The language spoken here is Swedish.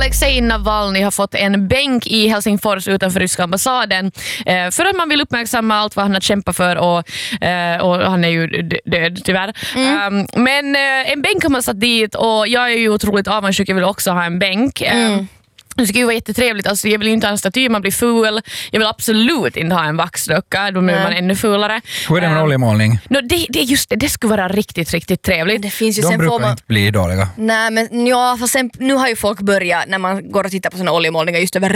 Alexej Navalny har fått en bänk i Helsingfors utanför ryska ambassaden för att man vill uppmärksamma allt vad han har kämpat för och han är ju död tyvärr. Men en bänk har man satt dit och jag är ju otroligt avundsjuk, jag vill också ha en bänk. Det skulle ju vara jättetrevligt. Alltså, jag vill ju inte ha en staty, man blir ful. Jag vill absolut inte ha en vaxdocka, då blir man ännu fulare. Hur är det med oljemålning? Det är just det skulle vara riktigt, riktigt trevligt. Det finns ju De sen brukar inte bli dåliga. Nej, men ja, för sen, nu har ju folk börjat, när man går och tittar på såna oljemålningar just över